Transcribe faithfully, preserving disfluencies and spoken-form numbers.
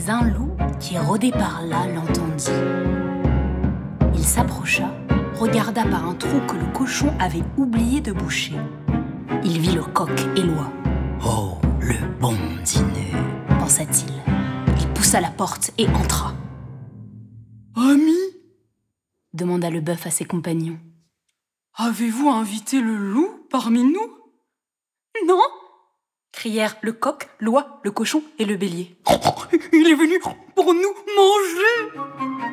Mais un loup qui rôdait par là l'entendit. Il s'approcha, regarda par un trou que le cochon avait oublié de boucher. Il vit le coq et l'oie. « Oh, le bon dîner !» pensa-t-il. Il poussa la porte et entra. « Ami ?» demanda le bœuf à ses compagnons. « Avez-vous invité le loup parmi nous ?»« Non !» crièrent le coq, l'oie, le cochon et le bélier. « Il est venu pour nous manger !»